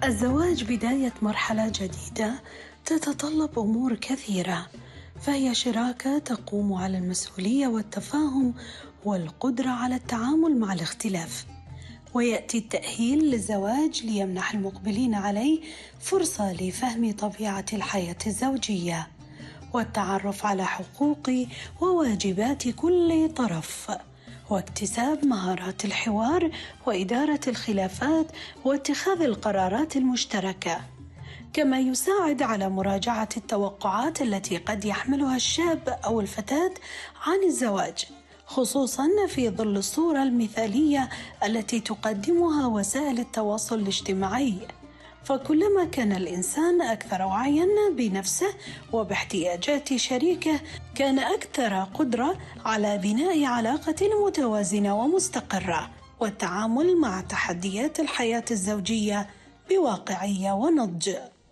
الزواج بداية مرحلة جديدة تتطلب أمور كثيرة، فهي شراكة تقوم على المسؤولية والتفاهم والقدرة على التعامل مع الاختلاف. ويأتي التأهيل للزواج ليمنح المقبلين عليه فرصة لفهم طبيعة الحياة الزوجية والتعرف على حقوق وواجبات كل طرف، واكتساب مهارات الحوار وإدارة الخلافات واتخاذ القرارات المشتركة، كما يساعد على مراجعة التوقعات التي قد يحملها الشاب أو الفتاة عن الزواج، خصوصاً في ظل الصورة المثالية التي تقدمها وسائل التواصل الاجتماعي. فكلما كان الإنسان أكثر وعياً بنفسه وباحتياجات شريكه، كان أكثر قدرة على بناء علاقة متوازنة ومستقرة والتعامل مع تحديات الحياة الزوجية بواقعية ونضج.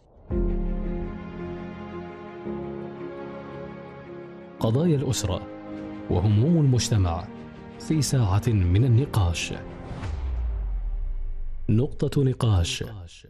قضايا الأسرة وهموم المجتمع في ساعة من النقاش. نقطة نقاش.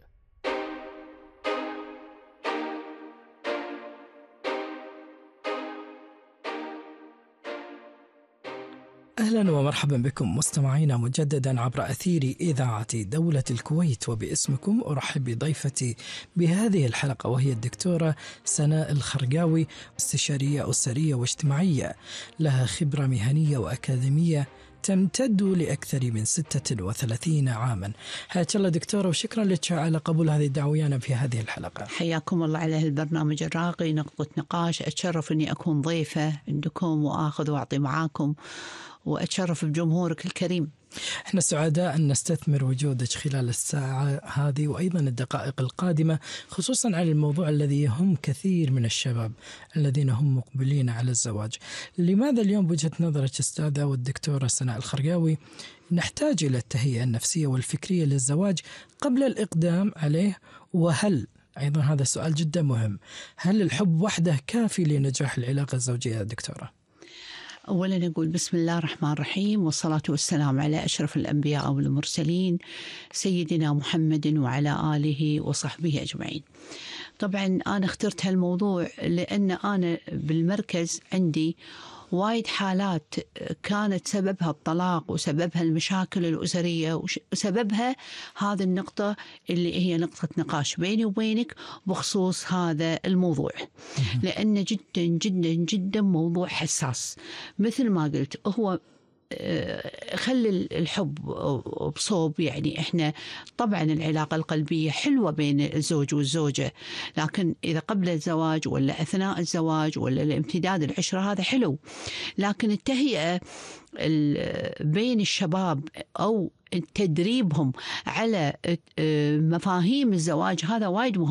أهلا ومرحبا بكم مستمعينا مجددا عبر أثير إذاعة دولة الكويت، وباسمكم أرحب بضيفتي بهذه الحلقة وهي الدكتورة سناء الخرقاوي، استشارية أسرية واجتماعية لها خبرة مهنية وأكاديمية تمتد لأكثر من 36 عاما. حياك الله دكتورة، وشكرا لك على قبول هذه الدعوة في هذه الحلقة. حياكم الله على البرنامج الراقي نقطة نقاش. أتشرف أني أكون ضيفة عندكم وآخذ وأعطي معاكم، وأتشرف بجمهورك الكريم. احنا سعداء أن نستثمر وجودك خلال الساعة هذه وأيضا الدقائق القادمة، خصوصا على الموضوع الذي يهم كثير من الشباب الذين هم مقبلين على الزواج. لماذا اليوم بوجهة نظرك أستاذة والدكتورة سناء الخرقاوي نحتاج إلى التهيئة النفسية والفكرية للزواج قبل الإقدام عليه؟ وهل أيضا هذا السؤال جدا مهم، هل الحب وحده كافي لنجاح العلاقة الزوجية يا دكتورة؟ أولا نقول بسم الله الرحمن الرحيم، والصلاة والسلام على أشرف الأنبياء والمرسلين سيدنا محمد وعلى آله وصحبه أجمعين. طبعا أنا اخترت هالموضوع لأن أنا بالمركز عندي وايد حالات كانت سببها الطلاق وسببها المشاكل الأسرية وسببها هذه النقطة اللي هي نقطة نقاش بيني وبينك بخصوص هذا الموضوع، لأنه جدا جدا جدا موضوع حساس. مثل ما قلت هو خلي الحب بصوب، يعني احنا طبعا العلاقة القلبية حلوة بين الزوج والزوجة، لكن إذا قبل الزواج ولا أثناء الزواج ولا الامتداد العشرة هذا حلو، لكن التهيئة بين الشباب أو تدريبهم على مفاهيم الزواج هذا وايد مهم.